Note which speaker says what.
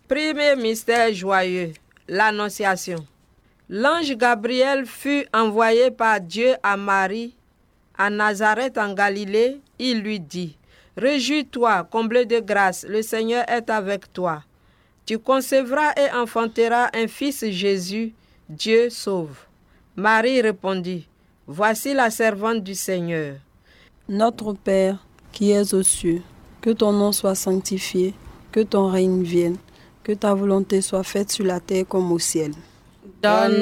Speaker 1: Premier mystère joyeux, l'Annonciation. L'ange Gabriel fut envoyé par Dieu à Marie, à Nazareth en Galilée. Il lui dit: « Réjouis-toi, comblée de grâce, le Seigneur est avec toi. Tu concevras et enfanteras un fils Jésus, Dieu sauve. » Marie répondit: « Voici la servante du Seigneur.
Speaker 2: Notre Père, qui es aux cieux, que ton nom soit sanctifié, que ton règne vienne, que ta volonté soit faite sur la terre comme au ciel.
Speaker 1: Donne-nous